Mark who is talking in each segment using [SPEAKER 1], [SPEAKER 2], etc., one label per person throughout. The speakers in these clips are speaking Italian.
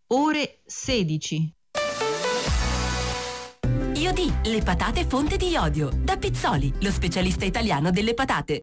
[SPEAKER 1] ore 16.
[SPEAKER 2] Iodi, le patate fonte di iodio. Da Pizzoli, lo specialista italiano delle patate.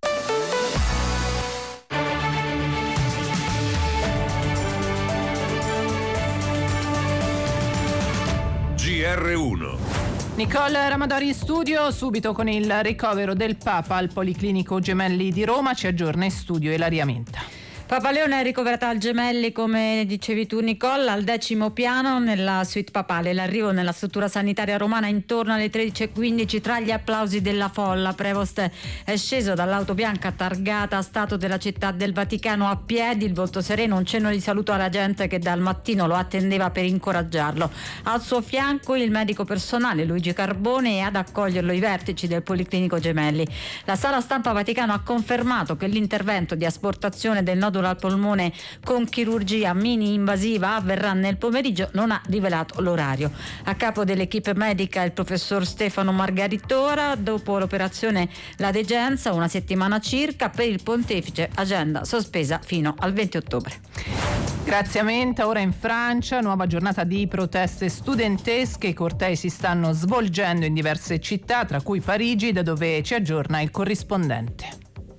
[SPEAKER 3] GR1.
[SPEAKER 4] Nicole Ramadori in studio, subito con il ricovero del Papa al Policlinico Gemelli di Roma. Ci aggiorna in studio Ilaria Menta.
[SPEAKER 5] Papa Leone è ricoverata al Gemelli, come dicevi tu Nicole, al 10° piano nella suite papale. L'arrivo nella struttura sanitaria romana intorno alle 13:15 tra gli applausi della folla. Prevost è sceso dall'auto bianca targata a Stato della Città del Vaticano a piedi, il volto sereno, un cenno di saluto alla gente che dal mattino lo attendeva per incoraggiarlo. Al suo fianco il medico personale Luigi Carbone e ad accoglierlo i vertici del Policlinico Gemelli. La sala stampa Vaticano ha confermato che l'intervento di asportazione del nodo al polmone con chirurgia mini invasiva avverrà nel pomeriggio, non ha rivelato l'orario. A capo dell'equipe medica il professor Stefano Margaritora. Dopo l'operazione la degenza, una settimana circa. Per il pontefice agenda sospesa fino al 20 ottobre.
[SPEAKER 4] Grazie a Menta. Ora in Francia, nuova giornata di proteste studentesche. I cortei si stanno svolgendo in diverse città, tra cui Parigi, da dove ci aggiorna il corrispondente.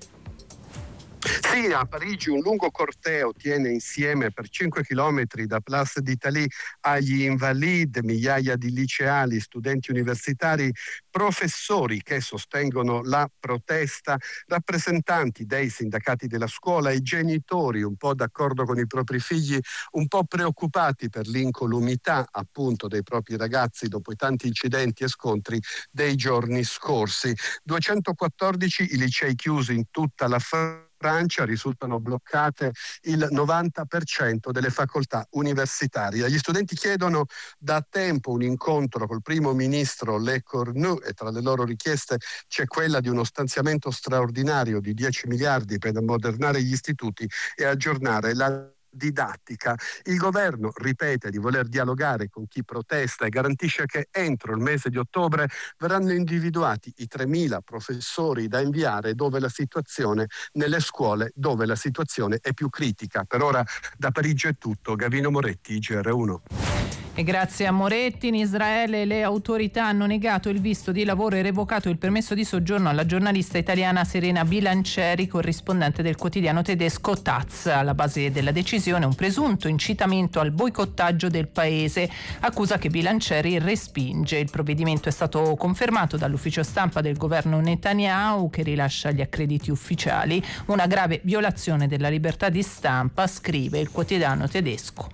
[SPEAKER 6] Sì, a Parigi un lungo corteo tiene insieme per 5 chilometri da Place d'Italie agli Invalides migliaia di liceali, studenti universitari, professori che sostengono la protesta, rappresentanti dei sindacati della scuola e genitori un po' d'accordo con i propri figli, un po' preoccupati per l'incolumità appunto dei propri ragazzi dopo i tanti incidenti e scontri dei giorni scorsi. 214 i licei chiusi in tutta la Francia, risultano bloccate il 90% delle facoltà universitarie. Gli studenti chiedono da tempo un incontro col primo ministro Le Cornu e tra le loro richieste c'è quella di uno stanziamento straordinario di 10 miliardi per ammodernare gli istituti e aggiornare la didattica. Il governo ripete di voler dialogare con chi protesta e garantisce che entro il mese di ottobre verranno individuati i 3.000 professori da inviare nelle scuole dove la situazione è più critica. Per ora da Parigi è tutto. Gavino Moretti, GR1.
[SPEAKER 4] E grazie a Moretti, in Israele le autorità hanno negato il visto di lavoro e revocato il permesso di soggiorno alla giornalista italiana Serena Bilancieri, corrispondente del quotidiano tedesco Taz. Alla base della decisione un presunto incitamento al boicottaggio del paese, accusa che Bilancieri respinge. Il provvedimento è stato confermato dall'ufficio stampa del governo Netanyahu, che rilascia gli accrediti ufficiali. Una grave violazione della libertà di stampa, scrive il quotidiano tedesco.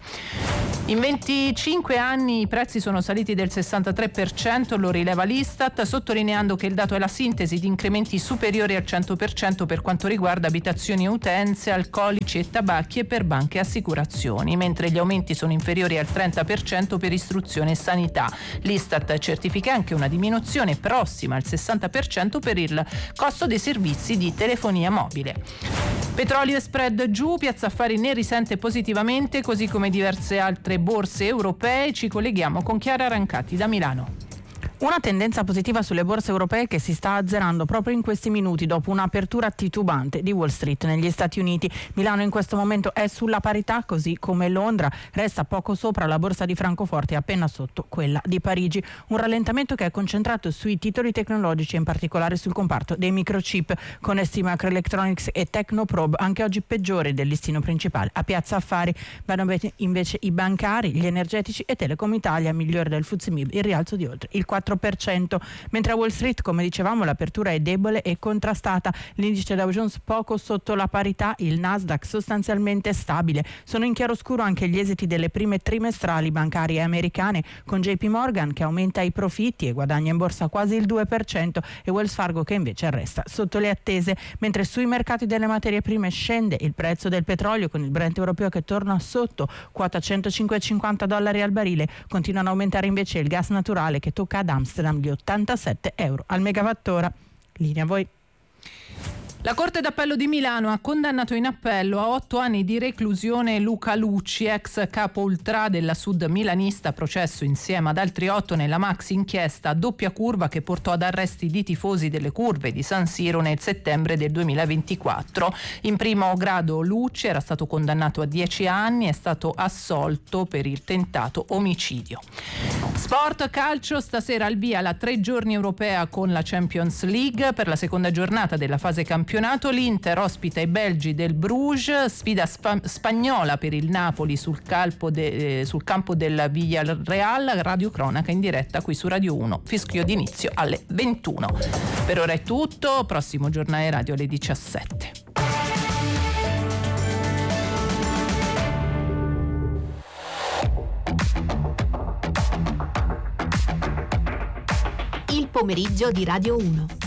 [SPEAKER 4] In 25 anni i prezzi sono saliti del 63%, lo rileva l'Istat, sottolineando che il dato è la sintesi di incrementi superiori al 100% per quanto riguarda abitazioni e utenze, alcolici e tabacchi e per banche e assicurazioni, mentre gli aumenti sono inferiori al 30% per istruzione e sanità. L'Istat certifica anche una diminuzione prossima al 60% per il costo dei servizi di telefonia mobile. Petrolio e spread giù, Piazza Affari ne risente positivamente, così come diverse altre borse europee. Ci colleghiamo con Chiara Rancati da Milano.
[SPEAKER 7] Una tendenza positiva sulle borse europee che si sta azzerando proprio in questi minuti dopo un'apertura titubante di Wall Street negli Stati Uniti. Milano in questo momento è sulla parità, così come Londra, resta poco sopra la borsa di Francoforte e appena sotto quella di Parigi. Un rallentamento che è concentrato sui titoli tecnologici e in particolare sul comparto dei microchip, con STMicroelectronics e Technoprobe anche oggi peggiori del listino principale. A Piazza Affari vanno invece i bancari, gli energetici e Telecom Italia, migliore del FTSE MIB, il rialzo di oltre il 4%, mentre a Wall Street, come dicevamo, l'apertura è debole e contrastata. L'indice Dow Jones poco sotto la parità, il Nasdaq sostanzialmente stabile. Sono in chiaroscuro anche gli esiti delle prime trimestrali bancarie americane, con JP Morgan che aumenta i profitti e guadagna in borsa quasi il 2% e Wells Fargo che invece resta sotto le attese, mentre sui mercati delle materie prime scende il prezzo del petrolio, con il Brent europeo che torna sotto quota $105,50 al barile. Continuano ad aumentare invece il gas naturale che tocca ad Amsterdam gli €87 al megawattora. Linea a voi.
[SPEAKER 4] La Corte d'Appello di Milano ha condannato in appello a 8 anni di reclusione Luca Lucci, ex capo ultra della Sud milanista, processo insieme ad altri 8 nella maxi inchiesta a doppia curva che portò ad arresti di tifosi delle curve di San Siro nel settembre del 2024. In primo grado Lucci era stato condannato a 10 anni e è stato assolto per il tentato omicidio. Sport calcio, stasera al via la 3 giorni europea con la Champions League. Per la seconda giornata della fase campionato l'Inter ospita i belgi del Bruges, sfida spagnola per il Napoli sul campo del Villarreal. Radiocronaca in diretta qui su Radio 1, fischio d'inizio alle 21. Per ora è tutto, prossimo giornale radio alle 17.
[SPEAKER 8] Il pomeriggio di Radio 1.